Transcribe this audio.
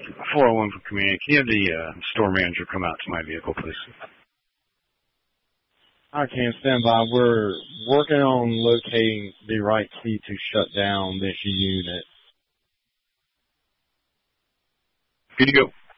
401 for community. Can you have the store manager come out to my vehicle, please? I can't stand by. We're working on locating the right key to shut down this unit. Good to go.